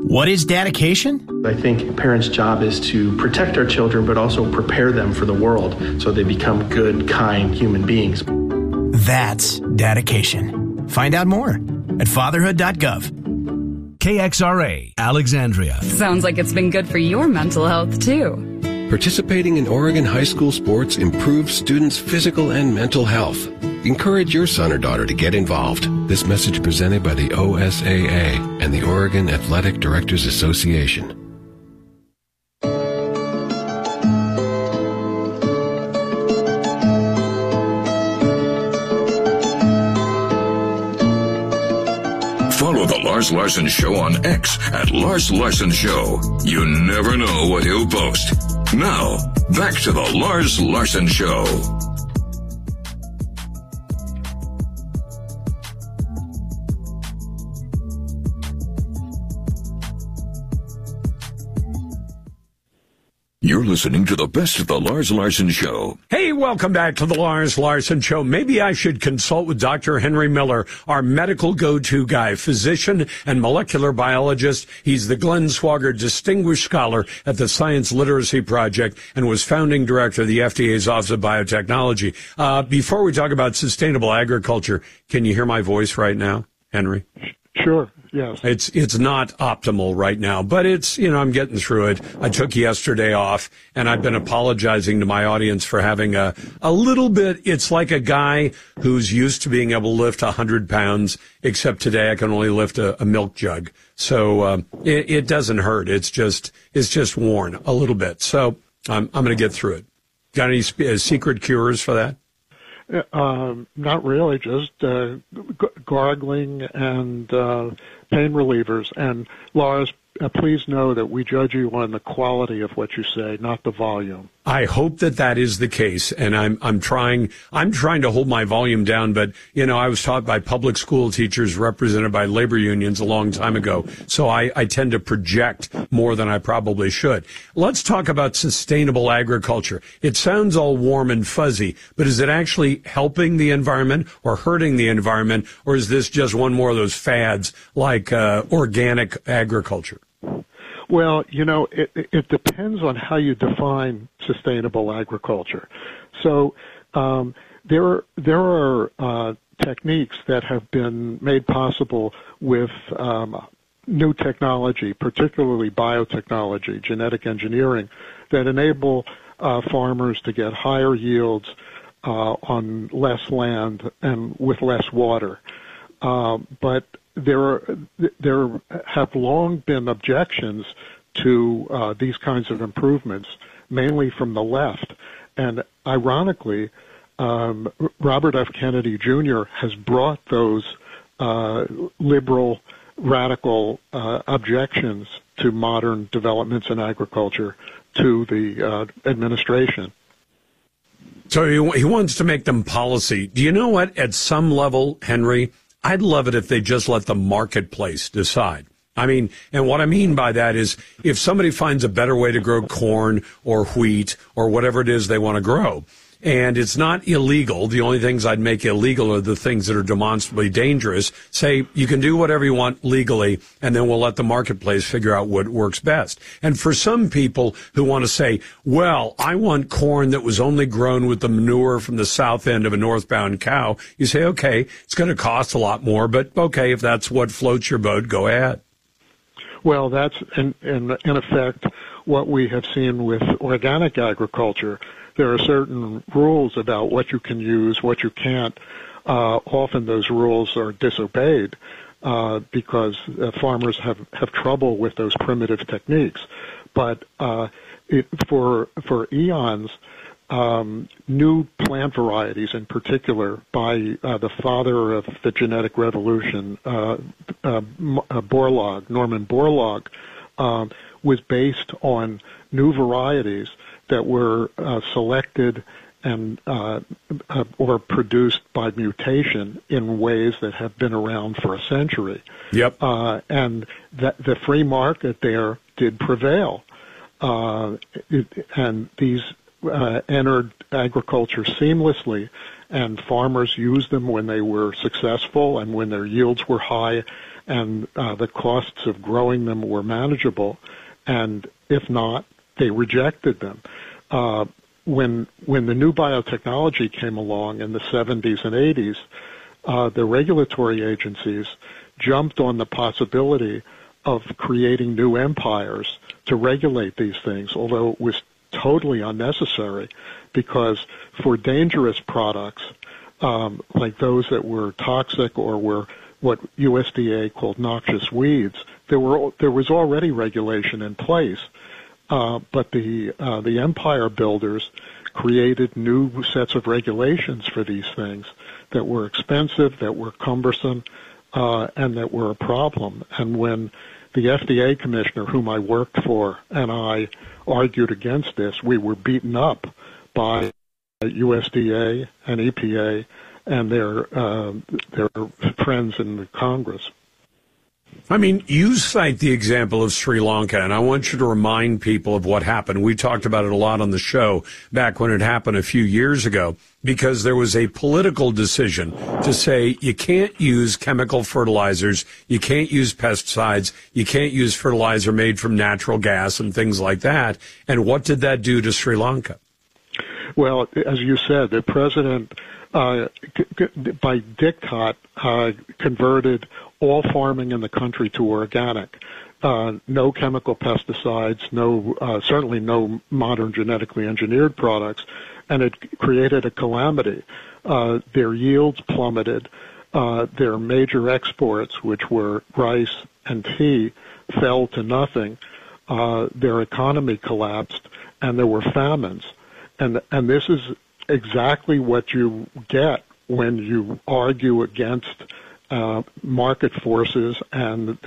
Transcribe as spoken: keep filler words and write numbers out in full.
What is dedication? I think parents' job is to protect our children, but also prepare them for the world so they become good, kind human beings. That's dedication. Find out more at fatherhood dot gov. K X R A, Alexandria. Sounds like it's been good for your mental health, too. Participating in Oregon high school sports improves students' physical and mental health. Encourage your son or daughter to get involved. This message presented by the O S A A and the Oregon Athletic Directors Association. Follow The Lars Larson Show on X at Lars Larson Show. You never know what he'll post. Now, back to The Lars Larson Show. You're listening to the best of the Lars Larson Show. Hey, welcome back to the Lars Larson Show. Maybe I should consult with Doctor Henry Miller, our medical go-to guy, physician and molecular biologist. He's the Glenn Swagger Distinguished Scholar at the Science Literacy Project and was founding director of the F D A's Office of Biotechnology. Uh, before we talk about sustainable agriculture, can you hear my voice right now, Henry? Sure. Yes. It's it's not optimal right now, but it's, you know, I'm getting through it. I took yesterday off, and I've been apologizing to my audience for having a, a little bit, it's like a guy who's used to being able to lift one hundred pounds, except today I can only lift a, a milk jug. So um, it, it doesn't hurt. It's just it's just worn a little bit. So I'm, I'm going to get through it. Got any sp- secret cures for that? Um, not really, just uh, g- gargling and uh, pain relievers. And Lars, uh, please know that we judge you on the quality of what you say, not the volume. I hope that that is the case, and I'm I'm trying I'm trying to hold my volume down. But you know, I was taught by public school teachers represented by labor unions a long time ago, so I, I tend to project more than I probably should. Let's talk about sustainable agriculture. It sounds all warm and fuzzy, but is it actually helping the environment or hurting the environment, or is this just one more of those fads like uh, organic agriculture? Well, you know, it, it depends on how you define sustainable agriculture. So um, there are, there are uh, techniques that have been made possible with um, new technology, particularly biotechnology, genetic engineering, that enable uh, farmers to get higher yields uh, on less land and with less water. Uh, but There are, there have long been objections to uh, these kinds of improvements, mainly from the left. And ironically, um, Robert F. Kennedy Junior has brought those uh, liberal, radical uh, objections to modern developments in agriculture to the uh, administration. So he, he wants to make them policy. Do you know what? At some level, Henry, I'd love it if they just let the marketplace decide. I mean, and what I mean by that is if somebody finds a better way to grow corn or wheat or whatever it is they want to grow, and it's not illegal, the only things I'd make illegal are the things that are demonstrably dangerous, say you can do whatever you want legally, and then we'll let the marketplace figure out what works best. And for some people who want to say, well, I want corn that was only grown with the manure from the south end of a northbound cow, you say, okay, it's going to cost a lot more, but okay, if that's what floats your boat, go ahead. Well, that's in, in, in effect what we have seen with organic agriculture. There are certain rules about what you can use, what you can't. Uh, often those rules are disobeyed uh, because uh, farmers have, have trouble with those primitive techniques. But uh, it, for for eons, um, new plant varieties, in particular, by uh, the father of the genetic revolution, uh, uh, Borlaug, Norman Borlaug, um, was based on new varieties that were uh, selected and uh, uh, or produced by mutation in ways that have been around for a century. Yep. Uh, and that the free market there did prevail, uh, it, and these uh, entered agriculture seamlessly, and farmers used them when they were successful and when their yields were high, and uh, the costs of growing them were manageable, and if not, they rejected them. Uh, when when the new biotechnology came along in the seventies and eighties, uh, the regulatory agencies jumped on the possibility of creating new empires to regulate these things, although it was totally unnecessary, because for dangerous products, um, like those that were toxic or were what U S D A called noxious weeds, there were there was already regulation in place. Uh, but the uh, the empire builders created new sets of regulations for these things that were expensive, that were cumbersome, uh, and that were a problem. And when the F D A commissioner, whom I worked for, and I argued against this, we were beaten up by U S D A and E P A and their uh, their friends in the Congress. I mean, you cite the example of Sri Lanka, and I want you to remind people of what happened. We talked about it a lot on the show back when it happened a few years ago, because there was a political decision to say you can't use chemical fertilizers, you can't use pesticides, you can't use fertilizer made from natural gas and things like that. And what did that do to Sri Lanka? Well, as you said, the president, uh, by diktat, uh, converted all farming in the country to organic. Uh, no chemical pesticides, no, uh, certainly no modern genetically engineered products, and it created a calamity. Uh, their yields plummeted. Uh, their major exports, which were rice and tea, fell to nothing. Uh, their economy collapsed, and there were famines. And and this is exactly what you get when you argue against uh, market forces and